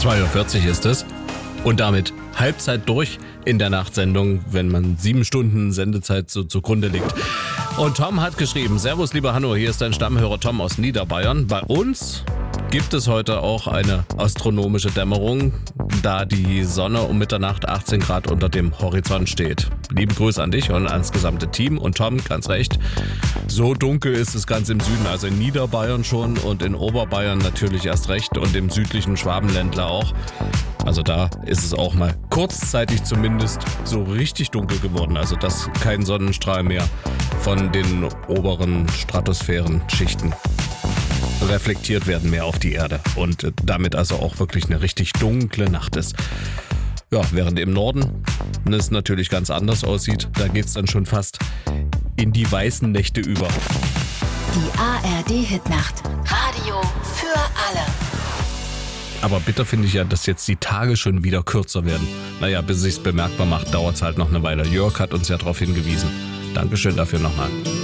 2:40 Uhr ist es. Und damit Halbzeit durch in der Nachtsendung, wenn man 7 Stunden Sendezeit so zugrunde liegt. Und Tom hat geschrieben, Servus lieber Hanno, hier ist dein Stammhörer Tom aus Niederbayern. Bei uns gibt es heute auch eine astronomische Dämmerung, da die Sonne um Mitternacht 18 Grad unter dem Horizont steht. Liebe Grüße an dich und ans gesamte Team. Und Tom, ganz recht, so dunkel ist es ganz im Süden, also in Niederbayern schon und in Oberbayern natürlich erst recht und im südlichen Schwabenländler auch. Also da ist es auch mal kurzzeitig zumindest so richtig dunkel geworden, also dass kein Sonnenstrahl mehr von den oberen Stratosphärenschichten reflektiert werden mehr auf die Erde und damit also auch wirklich eine richtig dunkle Nacht ist. Ja, während im Norden es natürlich ganz anders aussieht, da geht es dann schon fast in die weißen Nächte über. Die ARD-Hitnacht. Radio für alle. Aber bitter finde ich ja, dass jetzt die Tage schon wieder kürzer werden. Naja, bis sich's bemerkbar macht, dauert es halt noch eine Weile. Jörg hat uns ja darauf hingewiesen. Dankeschön dafür nochmal.